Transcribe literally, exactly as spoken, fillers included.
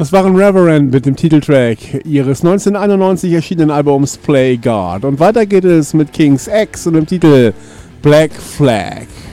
Das waren Reverend mit dem Titeltrack ihres neunzehnhunderteinundneunzig erschienenen Albums Play God. Und weiter geht es mit King's X und dem Titel Black Flag.